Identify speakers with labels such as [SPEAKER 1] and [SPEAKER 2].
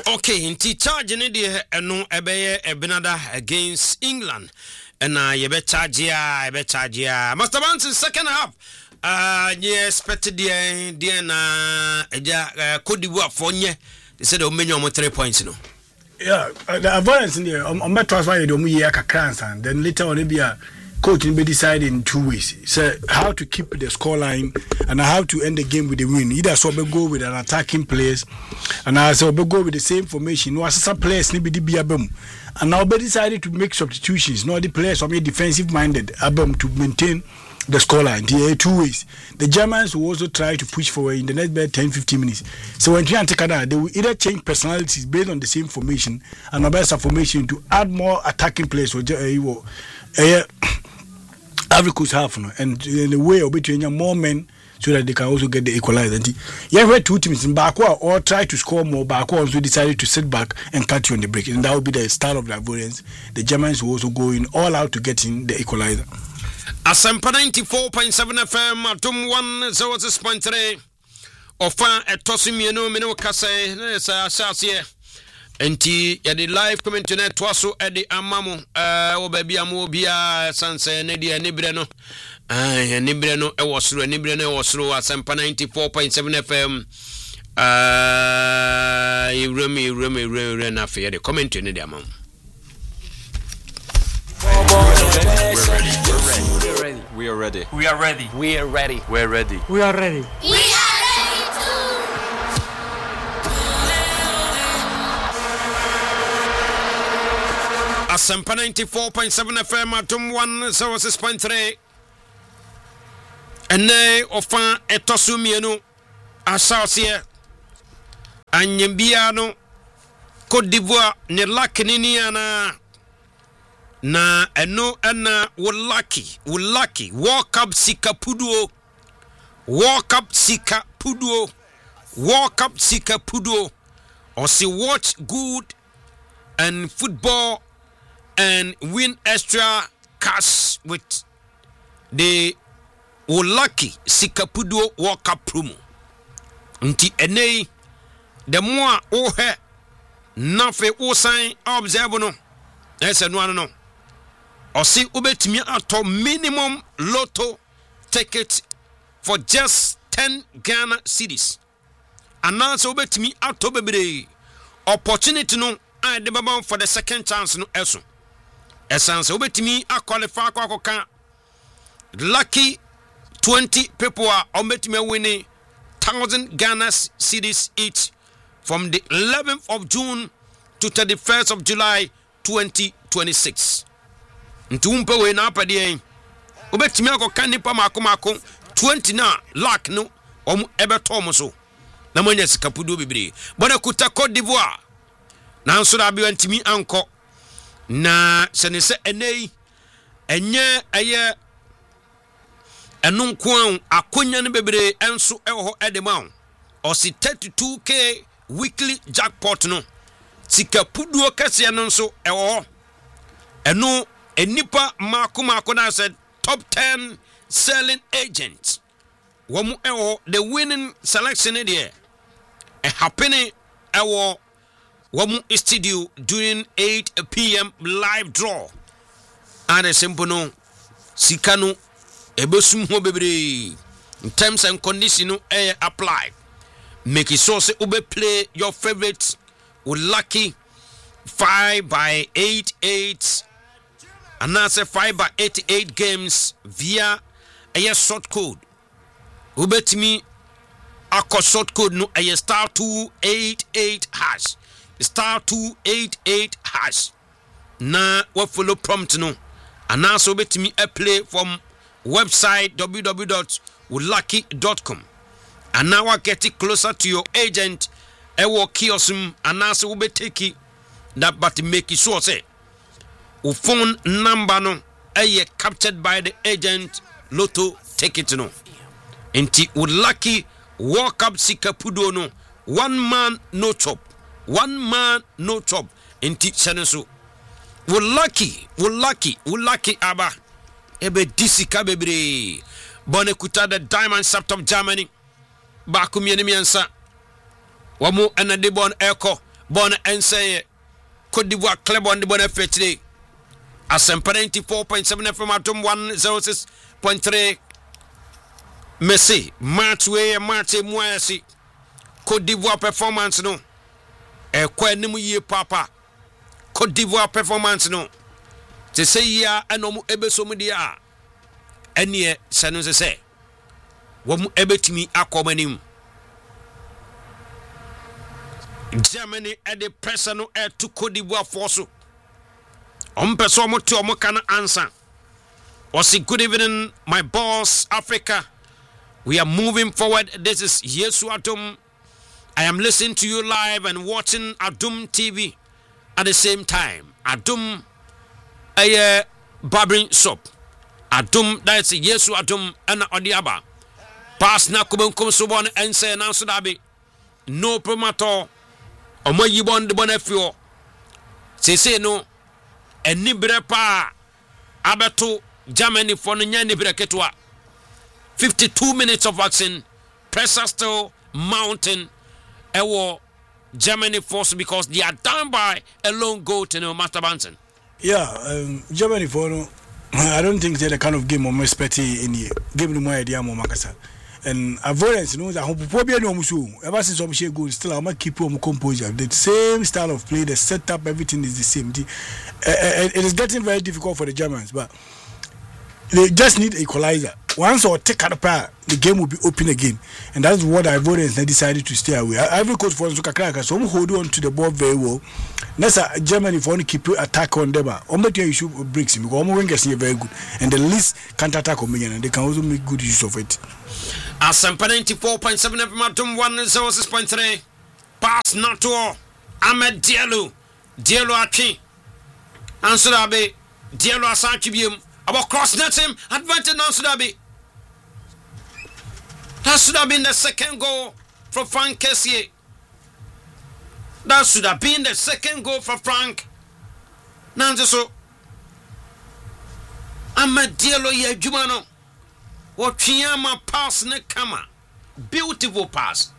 [SPEAKER 1] Okay, inti charge ne de eno ebeye Ebenada against England. And yebe charge ya. Master Banks second half. Yeah, expected the na Cote d'Ivoire for nye. They said o menyo mo 3 points no.
[SPEAKER 2] Yeah, the avoidance in there. On my transfer you do year kakran and then later on be a coach will be decided in 2 ways. So how to keep the scoreline and how to end the game with the win. Either so we go with an attacking players and I so we go with the same formation. No some players need be abem. And now we decided to make substitutions. No the players are defensive minded abem to maintain the scoreline. The 2 ways. The Germans will also try to push forward in the next 10-15 minutes. So when you take that, they will either change personalities based on the same formation and a better formation to add more attacking players or Africa's half, and in the way of between more men so that they can also get the equalizer. You have 2 teams in Bakwa or try to score more. Bakwa also decided to sit back and cut you on the break, and that will be the start of the avoidance. The Germans will also go in all out to get in the equalizer.
[SPEAKER 1] Asempa 94.7 FM, Atum 106.3. Ofa etosimienu mene okase na sa enti ya di live comment na twaso e di amamu wo ba bia mo bia sanse ne di anibre no anibre no e wosoro anibre no e wosoro Asempa 94.7 FM ireme na fe de comment ne di amamu.
[SPEAKER 3] We are ready.
[SPEAKER 4] We are ready.
[SPEAKER 3] We are ready.
[SPEAKER 4] We are ready.
[SPEAKER 3] We are ready.
[SPEAKER 5] We are ready too.
[SPEAKER 1] Asempa 94.7 FM Atom 106.3. Ene ofa etosumienu asasie anyembia Côte d'Ivoire ne lakini na eno ena wulaki World Cup sika puduo or see watch good and football and win extra cash with the wulaki sika puduo World Cup promo nti enei the more ohe nafe osan observe no ese no Osi ubetimi ato minimum lotto ticket for just 10 Ghana cedis. Announce ubetimi ato bebre. Opportunity no I de baba for the second chance no eso. Essence ubetimi a qualify kwa lucky 20 people are ubetimi winning 1,000 Ghana cedis each from the 11th of June to 31st of July 2026. Ntumpe we na apade obetimi akoka nipa mako 20 na lack no ebeto mo so na manya sikapudo bebre bona kuta Côte d'Ivoire na nso da bi antimi anko na senese enei enye eye enunko akonya ne bebre enso eho edema o si 32k weekly jackpot no sikapudo kase no nso eho eno enipa mako na said top 10 selling agents wamu ewo the winning selection there happening ewo wamu studio during 8 p.m. live draw and a simple no sikano ebesum ho bebre in terms and conditions apply make it so say ube play your favorite with lucky 5x88 and now say 5x88 games via a short code. Ubetimi a short code no a star 288 hash. Star 288 hash. Na what follow prompt no. And now so ubetimi a play from website www.lucky.com. And now I get it closer to your agent. Ewo kiosum and now so ubeteki that but make it sure say. O phone number no captured by the agent lotto ticket no enti would lucky walk up sikapudo no one man no chop enti seneso would lucky aba ebe disika bebre bonekuta the Diamond Shaft of Germany bakum yenimiansa wamo anade bon eko Bon and say Cote d'Ivoire club on the bonnet today. Asempa 94.7 FM Atom 106.3 Messi match way match Moyasi Cote d'Ivoire performance no e kwa nimu ye papa Cote d'Ivoire performance no te say ya enomu ebesomu dia ene sanu se wamu ebetimi akomanim Germany at the personal air to Cote d'Ivoire force person to Omokana answer. Osi, good evening, my boss, Africa. We are moving forward. This is Yesu Adum. I am listening to you live and watching Adum TV at the same time. Adum, a barbering shop. Adum, that's Yesu Adum and Odiaba. Pass na kubunkum subon and say now Sudabi. No promoter. Omo yibon de bonefio. Say no. Eni brepa abeto Germany for no nya ni breketwa 52 minutes of action. Pressure still mountain ewo Germany force because they are down by a long goal to no Master Banton.
[SPEAKER 2] Yeah, Germany for no, I don't think they're the kind of game I'm expecting in the game no more idea more Makasa. And avoidance knows that homophobia no musu. Ever since Obishe goal, still I'm keep composure. The same style of play, the setup, everything is the same. It is getting very difficult for the Germans, but they just need equalizer. Once or take out apart, the game will be open again, and that's what avoidance they decided to stay away. Every coach for Sukakraka, so hold on to the ball very well. That's Germany for only keep attack on them. Ometi issue breaks him because Omwenga is very good, and the least counter attack on and they can also make good use of it.
[SPEAKER 1] Asempa 94.7 FM Atom 106.3 pass not to Ahmed Diallo Achi Ansudabe Diallo Asanchibium about cross net him advantage Ansudabe. That should have been the second goal for Frank Kessié. That should have been the second goal for Frank. Nanzo Ahmed Diallo ye Jumano. What Chiama pass ne kama. Beautiful pass.